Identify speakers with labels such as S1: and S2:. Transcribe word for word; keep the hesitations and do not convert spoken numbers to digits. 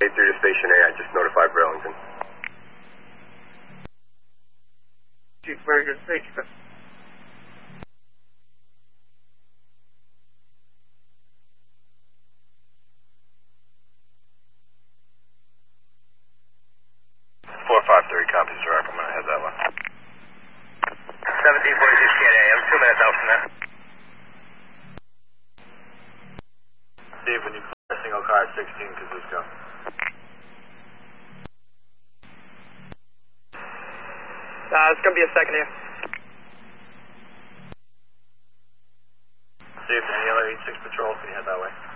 S1: through to Station A. I just notified Burlington.
S2: Very good. Thank you.
S1: four five three copies, Rock. I'm going to head that one.
S3: seventeen forty-six K A. I'm two minutes out from there.
S1: Steve, when you clear a single car at sixteen, Kazusko.
S2: Uh, it's going to be a second here.
S1: Steve, any other eight six patrol, can you head that way?